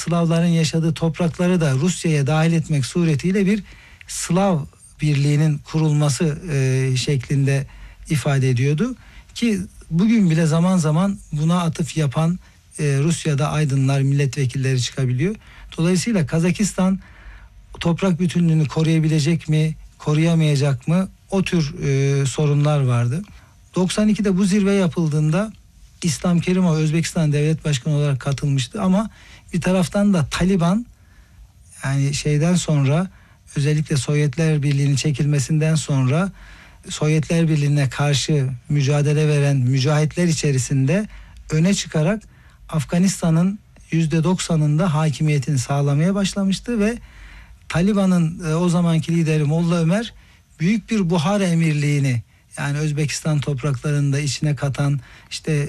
Slavların yaşadığı toprakları da Rusya'ya dahil etmek suretiyle bir Slav birliğinin kurulması şeklinde ifade ediyordu. Ki bugün bile zaman zaman buna atıf yapan Rusya'da aydınlar, milletvekilleri çıkabiliyor. Dolayısıyla Kazakistan toprak bütünlüğünü koruyabilecek mi, koruyamayacak mı? O tür sorunlar vardı. 92'de bu zirve yapıldığında İslam Kerimov Özbekistan Devlet Başkanı olarak katılmıştı ama bir taraftan da Taliban, yani şeyden sonra, özellikle Sovyetler Birliği'nin çekilmesinden sonra Sovyetler Birliği'ne karşı mücadele veren mücahitler içerisinde öne çıkarak Afganistan'ın %90'ında hakimiyetini sağlamaya başlamıştı ve Taliban'ın o zamanki lideri Molla Ömer büyük bir Buhara emirliğini, yani Özbekistan topraklarında içine katan işte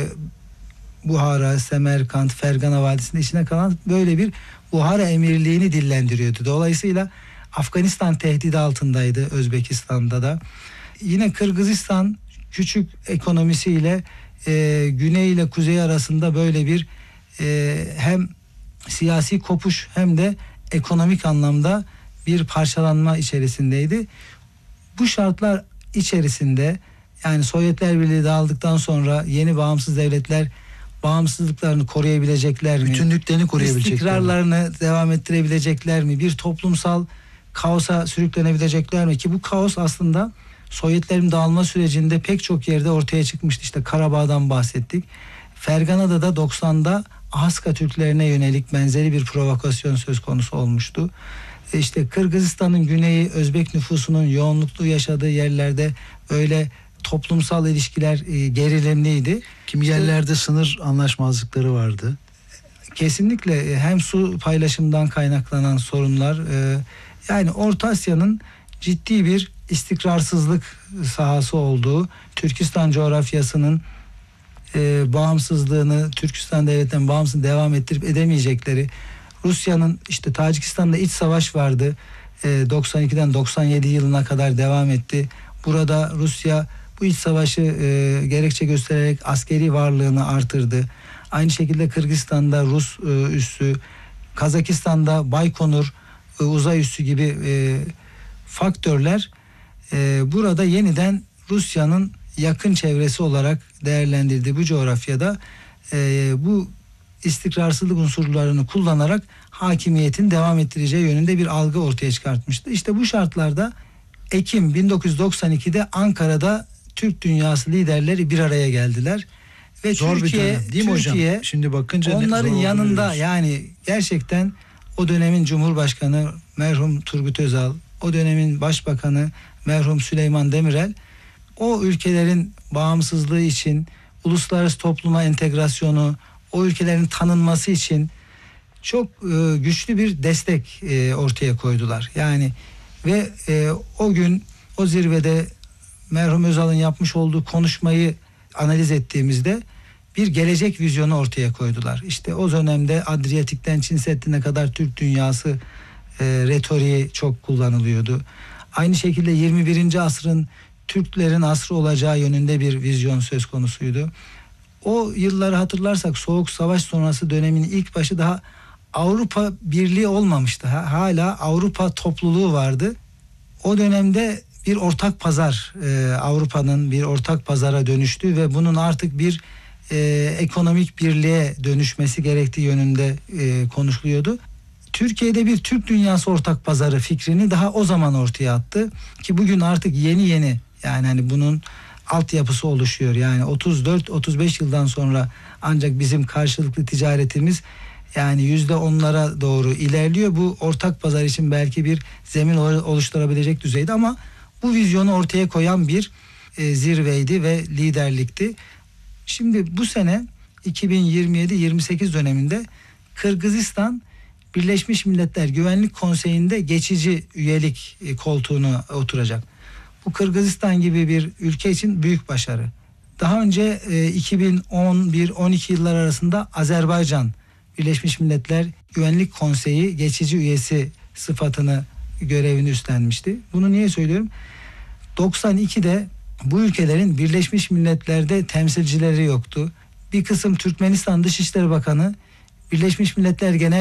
Buhara, Semerkant, Fergana Vadisi'nde içine kalan böyle bir Buhara emirliğini dillendiriyordu. Dolayısıyla Afganistan tehdidi altındaydı Özbekistan'da da. Yine Kırgızistan küçük ekonomisiyle güney ile kuzey arasında böyle bir hem siyasi kopuş hem de ekonomik anlamda bir parçalanma içerisindeydi. Bu şartlar içerisinde, yani Sovyetler Birliği dağıldıktan sonra yeni bağımsız devletler bağımsızlıklarını koruyabilecekler mi? Bütünlüklerini koruyabilecekler mi? İstikrarlarını devam ettirebilecekler mi? Bir toplumsal kaosa sürüklenebilecekler mi? Ki bu kaos aslında Sovyetlerin dağılma sürecinde pek çok yerde ortaya çıkmıştı. İşte Karabağ'dan bahsettik. Fergana'da da 90'da Ahıska Türklerine yönelik benzeri bir provokasyon söz konusu olmuştu. İşte Kırgızistan'ın güneyi, Özbek nüfusunun yoğunluklu yaşadığı yerlerde öyle toplumsal ilişkiler gerilimliydi. Kimi yerlerde sınır anlaşmazlıkları vardı. Kesinlikle hem su paylaşımından kaynaklanan sorunlar, yani Orta Asya'nın ciddi bir istikrarsızlık sahası olduğu, Türkistan coğrafyasının bağımsızlığını, Türkistan devletinin bağımsızlığını devam ettirip edemeyecekleri, Rusya'nın işte Tacikistan'da iç savaş vardı, 92'den 97 yılına kadar devam etti. Burada Rusya bu iç savaşı gerekçe göstererek askeri varlığını artırdı. Aynı şekilde Kırgızistan'da Rus üssü, Kazakistan'da Baykonur uzay üssü gibi faktörler burada yeniden Rusya'nın yakın çevresi olarak değerlendirdiği bu coğrafyada bu istikrarsızlık unsurlarını kullanarak hakimiyetin devam ettireceği yönünde bir algı ortaya çıkartmıştı. İşte bu şartlarda Ekim 1992'de Ankara'da Türk dünyası liderleri bir araya geldiler ve zor Türkiye, bir dönem, değil mi hocam? Şimdi bakınca onların yanında, yani gerçekten o dönemin Cumhurbaşkanı merhum Turgut Özal, o dönemin Başbakanı merhum Süleyman Demirel, o ülkelerin bağımsızlığı için, uluslararası topluma entegrasyonu, o ülkelerin tanınması için çok güçlü bir destek ortaya koydular. Yani ve o gün o zirvede merhum Özal'ın yapmış olduğu konuşmayı analiz ettiğimizde bir gelecek vizyonu ortaya koydular. İşte o dönemde Adriyatik'ten Çin Seddi'ne kadar Türk dünyası retoriği çok kullanılıyordu. Aynı şekilde 21. asrın Türklerin asrı olacağı yönünde bir vizyon söz konusuydu. O yılları hatırlarsak Soğuk Savaş sonrası dönemin ilk başı daha Avrupa Birliği olmamıştı. Hala Avrupa topluluğu vardı. O dönemde bir ortak pazar, Avrupa'nın bir ortak pazara dönüştü ve bunun artık bir ekonomik birliğe dönüşmesi gerektiği yönünde konuşuluyordu. Türkiye'de bir Türk dünyası ortak pazarı fikrini daha o zaman ortaya attı ki bugün artık yeni yani hani bunun altyapısı oluşuyor. Yani 34-35 yıldan sonra ancak bizim karşılıklı ticaretimiz yani %10'lara doğru ilerliyor. Bu ortak pazar için belki bir zemin oluşturabilecek düzeyde ama bu vizyonu ortaya koyan bir zirveydi ve liderlikti. Şimdi bu sene 2027-28 döneminde Kırgızistan Birleşmiş Milletler Güvenlik Konseyi'nde geçici üyelik koltuğuna oturacak. Bu Kırgızistan gibi bir ülke için büyük başarı. Daha önce 2011-12 yıllar arasında Azerbaycan Birleşmiş Milletler Güvenlik Konseyi geçici üyesi görevini üstlenmişti. Bunu niye söylüyorum? 92'de bu ülkelerin Birleşmiş Milletler'de temsilcileri yoktu. Bir kısım Türkmenistan Dışişleri Bakanı Birleşmiş Milletler Genel